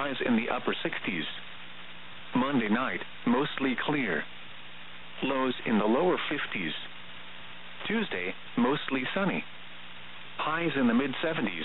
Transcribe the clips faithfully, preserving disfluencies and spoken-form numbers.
highs in the upper sixties. Monday night, mostly clear. Lows in the lower fifties. Tuesday, mostly sunny. Highs in the mid-seventies.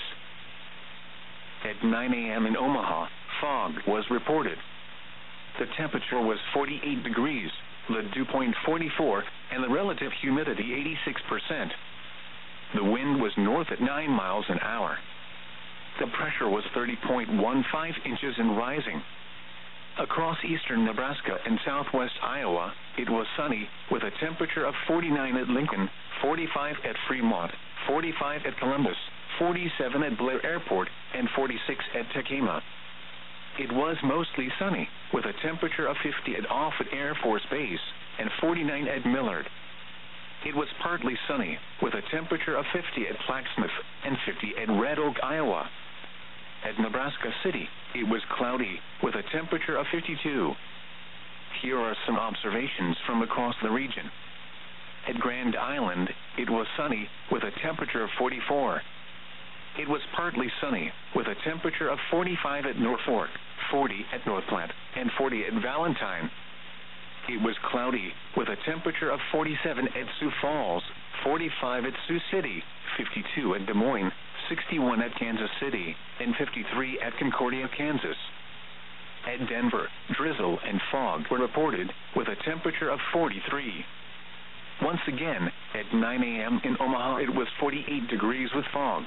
At nine a.m. in Omaha, fog was reported. The temperature was forty-eight degrees, the dew point forty-four, and the relative humidity eighty-six percent. The wind was north at nine miles an hour. The pressure was thirty point one five inches and rising. Across eastern Nebraska and southwest Iowa, it was sunny, with a temperature of forty-nine at Lincoln, forty-five at Fremont, forty-five at Columbus, forty-seven at Blair Airport, and forty-six at Tekema. It was mostly sunny, with a temperature of fifty at Offutt Air Force Base, and forty-nine at Millard. It was partly sunny, with a temperature of fifty at Plaquemine, and fifty at Red Oak, Iowa. At Nebraska City, it was cloudy, with a temperature of fifty-two. Here are some observations from across the region. At Grand Island, it was sunny, with a temperature of forty-four. It was partly sunny, with a temperature of forty-five at Norfolk, forty at North Platte, and forty at Valentine. It was cloudy, with a temperature of forty-seven at Sioux Falls, forty-five at Sioux City, fifty-two at Des Moines, sixty-one at Kansas City, and fifty-three at Concordia, Kansas. At Denver, drizzle and fog were reported, with a temperature of forty-three. Once again, at nine a.m. in Omaha, it was forty-eight degrees with fog.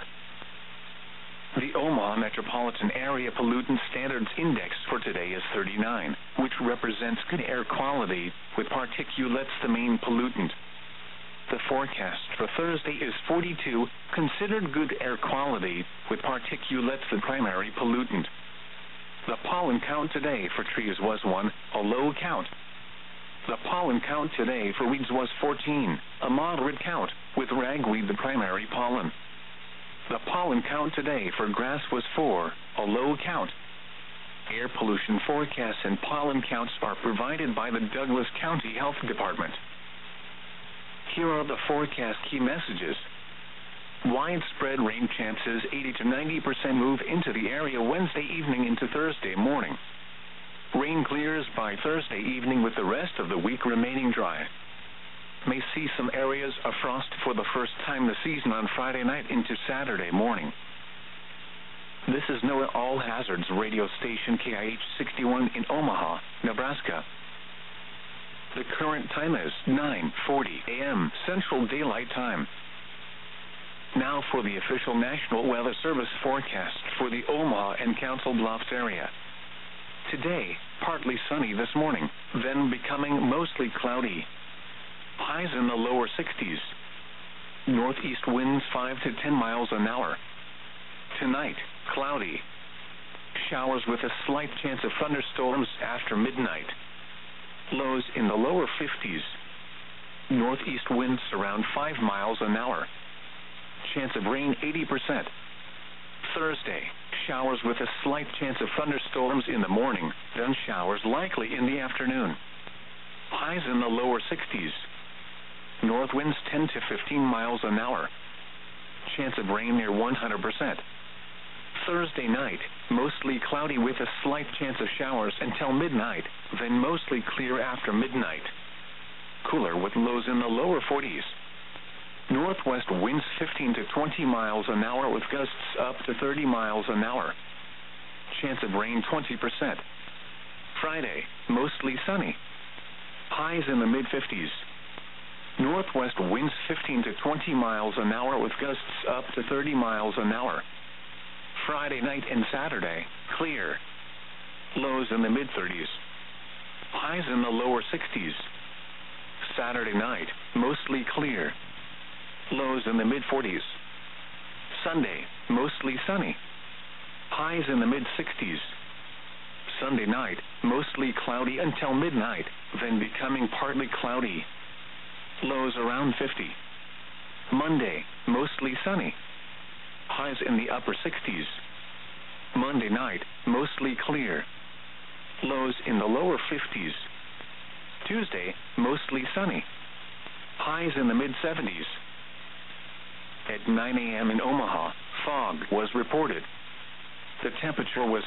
The Omaha Metropolitan Area Pollutant Standards Index for today is thirty-nine, which represents good air quality, with particulates the main pollutant. The forecast for Thursday is forty-two, considered good air quality, with particulates the primary pollutant. The pollen count today for trees was one, a low count. The pollen count today for weeds was fourteen, a moderate count, with ragweed the primary pollen. The pollen count today for grass was four, a low count. Air pollution forecasts and pollen counts are provided by the Douglas County Health Department. Here are the forecast key messages. Widespread rain chances eighty to ninety percent move into the area Wednesday evening into Thursday morning. Rain clears by Thursday evening with the rest of the week remaining dry. May see some areas of frost for the first time this season on Friday night into Saturday morning. This is NOAA All Hazards radio station K I H sixty-one in Omaha, Nebraska. The current time is nine forty a.m. Central Daylight Time. Now for the official National Weather Service forecast for the Omaha and Council Bluffs area. Today, partly sunny this morning, then becoming mostly cloudy. Highs in the lower sixties. Northeast winds five to ten miles an hour. Tonight, cloudy. Showers with a slight chance of thunderstorms after midnight. Lows in the lower fifties. Northeast winds around five miles an hour. Chance of rain eighty percent. Thursday, showers with a slight chance of thunderstorms in the morning, then showers likely in the afternoon. Highs in the lower sixties. North winds ten to fifteen miles an hour. Chance of rain near one hundred percent. Thursday night, mostly cloudy with a slight chance of showers until midnight, then mostly clear after midnight. Cooler with lows in the lower forties. Northwest winds fifteen to twenty miles an hour with gusts up to thirty miles an hour. Chance of rain twenty percent. Friday, mostly sunny. Highs in the mid-fifties. Northwest winds fifteen to twenty miles an hour with gusts up to thirty miles an hour. Friday night and Saturday, clear. Lows in the mid-thirties. Highs in the lower sixties. Saturday night, mostly clear. Lows in the mid-forties. Sunday, mostly sunny. Highs in the mid-sixties. Sunday night, mostly cloudy until midnight, then becoming partly cloudy. Lows around fifty. Monday, mostly sunny. Highs in the upper sixties. Monday night, mostly clear. Lows in the lower fifties. Tuesday, mostly sunny. Highs in the mid-seventies. At nine a.m. in Omaha, fog was reported. The temperature was